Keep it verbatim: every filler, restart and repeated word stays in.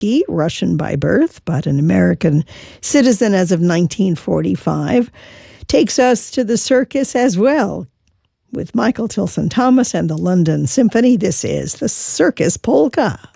Russian by birth, but an American citizen as of nineteen forty-five, takes us to the circus as well. With Michael Tilson Thomas and the London Symphony, this is the Circus Polka.